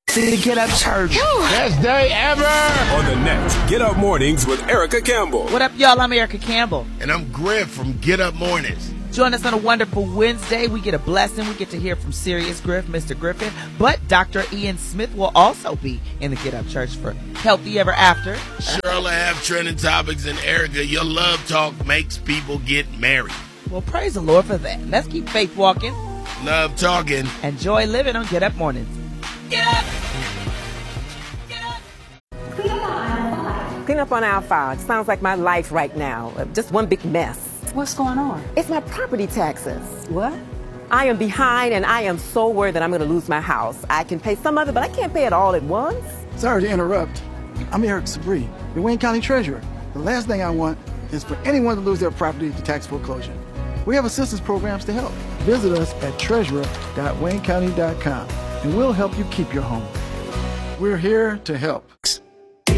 The Get Up Church. Best day ever! On the next Get Up Mornings with Erica Campbell. What up, y'all? I'm Erica Campbell. And I'm Griff from Get Up Mornings. Join us on a wonderful Wednesday. We get a blessing. We get to hear from Serious Griff, Mr. Griffin. But Dr. Ian Smith will also be in the Get Up Church for Healthy Ever After. Cheryl will have trending topics, and Erica, your love talk makes people get married. Well, praise the Lord for that. Let's keep faith walking. Love talking. And joy living on Get Up Mornings. Get up! Get up! Clean up on aisle 5. Sounds like my life right now. Just one big mess. What's going on? It's my property taxes. What? I am behind, and I am so worried that I'm going to lose my house. I can pay some of it, but I can't pay it all at once. Sorry to interrupt. I'm Eric Sabri, the Wayne County Treasurer. The last thing I want is for anyone to lose their property to tax foreclosure. We have assistance programs to help. Visit us at treasurer.waynecounty.com, and we'll help you keep your home. We're here to help.